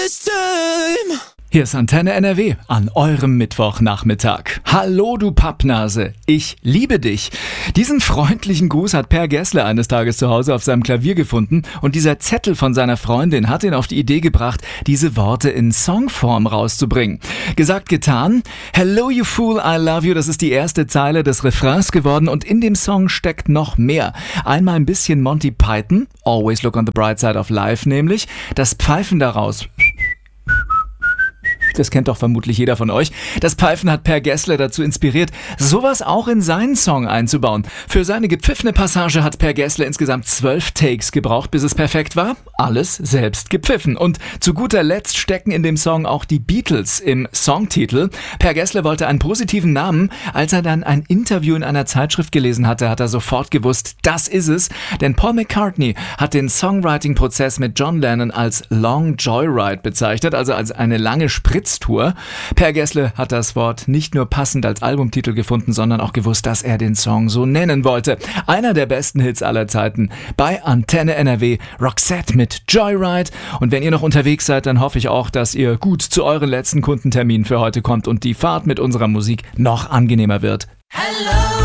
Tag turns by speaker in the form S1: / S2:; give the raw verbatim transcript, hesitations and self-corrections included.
S1: this time.
S2: Hier ist Antenne N R W an eurem Mittwochnachmittag. Hallo du Pappnase, ich liebe dich. Diesen freundlichen Gruß hat Per Gessle eines Tages zu Hause auf seinem Klavier gefunden und dieser Zettel von seiner Freundin hat ihn auf die Idee gebracht, diese Worte in Songform rauszubringen. Gesagt, getan. Hello you fool, I love you, das ist die erste Zeile des Refrains geworden und in dem Song steckt noch mehr. Einmal ein bisschen Monty Python, Always Look on the Bright Side of Life nämlich, das Pfeifen daraus. Das kennt doch vermutlich jeder von euch. Das Pfeifen hat Per Gessle dazu inspiriert, sowas auch in seinen Song einzubauen. Für seine gepfiffene Passage hat Per Gessle insgesamt zwölf Takes gebraucht, bis es perfekt war. Alles selbst gepfiffen. Und zu guter Letzt stecken in dem Song auch die Beatles im Songtitel. Per Gessle wollte einen positiven Namen. Als er dann ein Interview in einer Zeitschrift gelesen hatte, hat er sofort gewusst, das ist es. Denn Paul McCartney hat den Songwriting-Prozess mit John Lennon als Long Joyride bezeichnet, also als eine lange Spritze. Tour. Per Gessle hat das Wort nicht nur passend als Albumtitel gefunden, sondern auch gewusst, dass er den Song so nennen wollte. Einer der besten Hits aller Zeiten bei Antenne N R W, Roxette mit Joyride. Und wenn ihr noch unterwegs seid, dann hoffe ich auch, dass ihr gut zu euren letzten Kundenterminen für heute kommt und die Fahrt mit unserer Musik noch angenehmer wird.
S1: Hello.